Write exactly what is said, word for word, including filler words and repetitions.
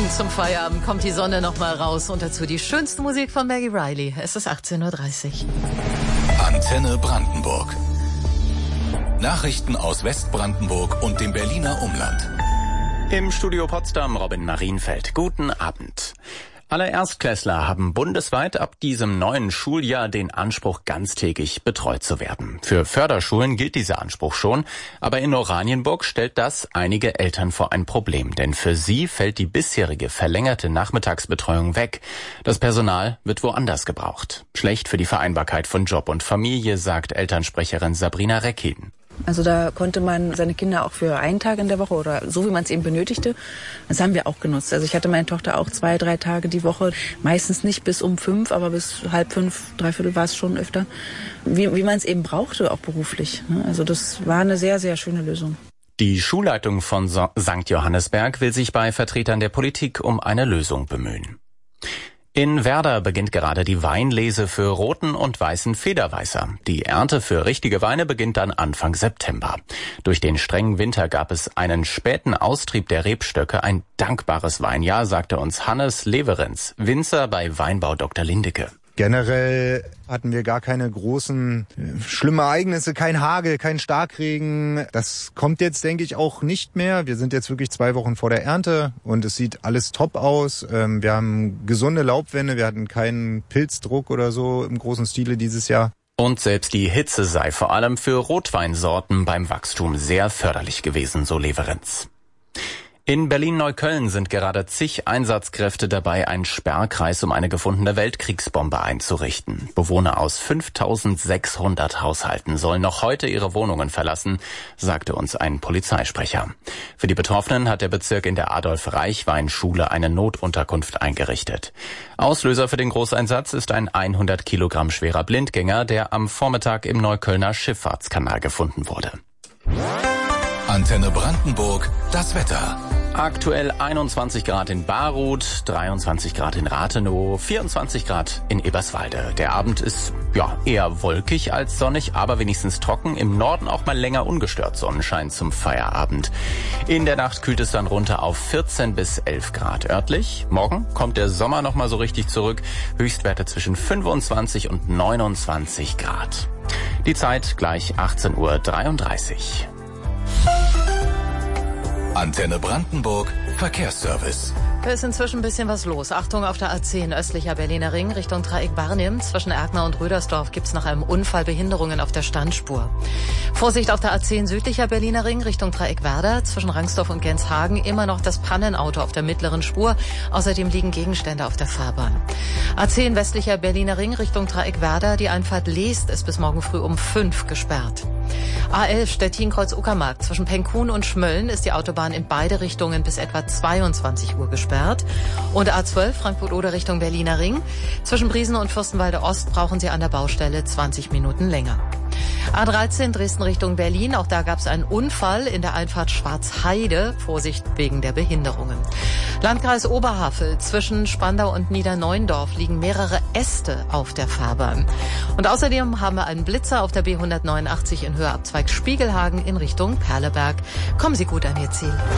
Punkt zum Feierabend kommt die Sonne noch mal raus und dazu die schönste Musik von Maggie Reilly. Es ist achtzehn Uhr dreißig. Antenne Brandenburg. Nachrichten aus Westbrandenburg und dem Berliner Umland. Im Studio Potsdam Robin Marienfeld. Guten Abend. Alle Erstklässler haben bundesweit ab diesem neuen Schuljahr den Anspruch, ganztägig betreut zu werden. Für Förderschulen gilt dieser Anspruch schon, aber in Oranienburg stellt das einige Eltern vor ein Problem, denn für sie fällt die bisherige verlängerte Nachmittagsbetreuung weg. Das Personal wird woanders gebraucht. Schlecht für die Vereinbarkeit von Job und Familie, sagt Elternsprecherin Sabrina Reckin. Also da konnte man seine Kinder auch für einen Tag in der Woche oder so, wie man es eben benötigte, das haben wir auch genutzt. Also ich hatte meine Tochter auch zwei, drei Tage die Woche, meistens nicht bis um fünf, aber bis halb fünf, dreiviertel war es schon öfter, wie, wie man es eben brauchte, auch beruflich. Also das war eine sehr, sehr schöne Lösung. Die Schulleitung von Sankt Johannisberg will sich bei Vertretern der Politik um eine Lösung bemühen. In Werder beginnt gerade die Weinlese für roten und weißen Federweißer. Die Ernte für richtige Weine beginnt dann Anfang September. Durch den strengen Winter gab es einen späten Austrieb der Rebstöcke, ein dankbares Weinjahr, sagte uns Hannes Leverenz, Winzer bei Weinbau Doktor Lindecke. Generell hatten wir gar keine großen, schlimme Ereignisse, kein Hagel, kein Starkregen. Das kommt jetzt, denke ich, auch nicht mehr. Wir sind jetzt wirklich zwei Wochen vor der Ernte und es sieht alles top aus. Wir haben gesunde Laubwände, wir hatten keinen Pilzdruck oder so im großen Stile dieses Jahr. Und selbst die Hitze sei vor allem für Rotweinsorten beim Wachstum sehr förderlich gewesen, so Leverenz. In Berlin-Neukölln sind gerade zig Einsatzkräfte dabei, einen Sperrkreis um eine gefundene Weltkriegsbombe einzurichten. Bewohner aus fünftausendsechshundert Haushalten sollen noch heute ihre Wohnungen verlassen, sagte uns ein Polizeisprecher. Für die Betroffenen hat der Bezirk in der Adolf-Reichwein-Schule eine Notunterkunft eingerichtet. Auslöser für den Großeinsatz ist ein hundert Kilogramm schwerer Blindgänger, der am Vormittag im Neuköllner Schifffahrtskanal gefunden wurde. Antenne Brandenburg, das Wetter. Aktuell einundzwanzig Grad in Baruth, dreiundzwanzig Grad in Rathenow, vierundzwanzig Grad in Eberswalde. Der Abend ist ja eher wolkig als sonnig, aber wenigstens trocken. Im Norden auch mal länger ungestört Sonnenschein zum Feierabend. In der Nacht kühlt es dann runter auf vierzehn bis elf Grad örtlich. Morgen kommt der Sommer noch mal so richtig zurück. Höchstwerte zwischen fünfundzwanzig und neunundzwanzig Grad. Die Zeit gleich achtzehn Uhr dreiunddreißig. Antenne Brandenburg, Verkehrsservice. Da ist inzwischen ein bisschen was los. Achtung auf der A zehn, östlicher Berliner Ring, Richtung Dreieck Barnim. Zwischen Erkner und Rödersdorf gibt es nach einem Unfall Behinderungen auf der Standspur. Vorsicht auf der A zehn, südlicher Berliner Ring, Richtung Dreieck Werder. Zwischen Rangsdorf und Genshagen immer noch das Pannenauto auf der mittleren Spur. Außerdem liegen Gegenstände auf der Fahrbahn. A zehn, westlicher Berliner Ring, Richtung Dreieck Werder. Die Einfahrt Leest ist bis morgen früh um fünf gesperrt. A elf, Stettin-Kreuz-Uckermark. Zwischen Penkhuhn und Schmölln ist die Autobahn in beide Richtungen bis etwa zweiundzwanzig Uhr gesperrt. Und A zwölf, Frankfurt-Oder Richtung Berliner Ring. Zwischen Briesen und Fürstenwalde Ost brauchen Sie an der Baustelle zwanzig Minuten länger. A dreizehn, Dresden Richtung Berlin. Auch da gab es einen Unfall in der Einfahrt Schwarzheide. Vorsicht wegen der Behinderungen. Landkreis Oberhavel. Zwischen Spandau und Niederneuendorf liegen mehrere Äste auf der Fahrbahn. Und außerdem haben wir einen Blitzer auf der B hundertneunundachtzig in Höhe Abzweig Spiegelhagen in Richtung Perleberg. Kommen Sie gut an Ihr Ziel.